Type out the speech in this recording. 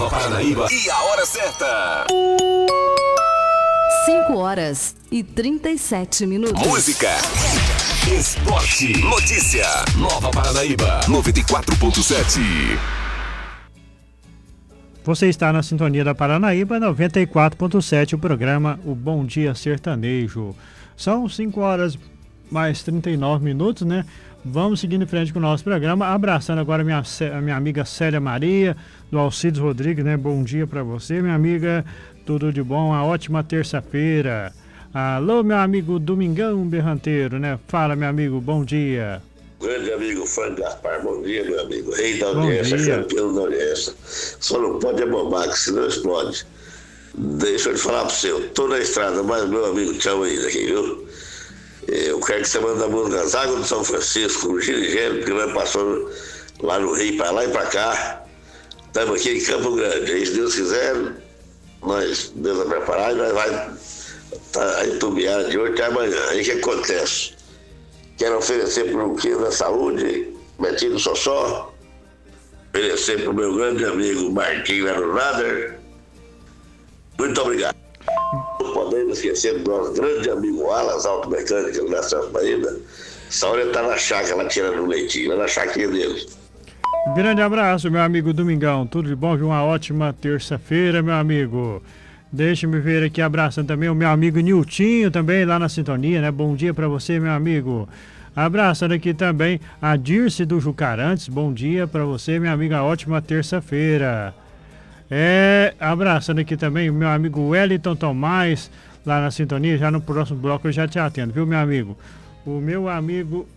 Nova Paranaíba e a hora certa. 5h37. Música, esporte, notícia. Nova Paranaíba 94.7. Você está na sintonia da Paranaíba 94.7, o programa O Bom Dia Sertanejo. São 5h mais 39, né? Vamos seguindo em frente com o nosso programa, abraçando agora a minha amiga Célia Maria, do Alcides Rodrigues, né? Bom dia para você, minha amiga, tudo de bom, uma ótima terça-feira. Alô, meu amigo Domingão Berranteiro, né? Fala, meu amigo, bom dia. Grande amigo Frank Gaspar, bom dia, meu amigo. Rei da audiência, campeão da audiência. Só não pode bombar, que senão explode. Deixa eu te falar pro você, eu tô na estrada, mas meu amigo te amo ainda aqui, viu? Eu quero que você mande a música das Águas do São Francisco, no Giro e Gênero, porque vai passando lá no Rio, pra lá e pra cá. Estamos aqui em Campo Grande. Aí, se Deus quiser, Deus vai preparar e nós vai estar entubiado de hoje até amanhã. Aí o que acontece? Quero oferecer para o Quinto da Saúde, Betinho Sossó, oferecer para o meu grande amigo Marquinhos lá no Nader. Muito obrigado. Não podemos esquecer do nosso grande amigo Alas, automecânica da Santa Maria. Essa hora ele está na chácara, lá tirando o leitinho, lá na chácara dele. Grande abraço, meu amigo Domingão. Tudo de bom? Uma ótima terça-feira, meu amigo. Deixa-me ver aqui, abraçando também o meu amigo Niltinho, também lá na sintonia, né? Bom dia para você, meu amigo. Abraçando aqui também a Dirce do Jucarantes. Bom dia para você, minha amiga. Ótima terça-feira. Abraçando aqui também o meu amigo Wellington Tomás, lá na sintonia. Já no próximo bloco eu já te atendo, viu, meu amigo? O meu amigo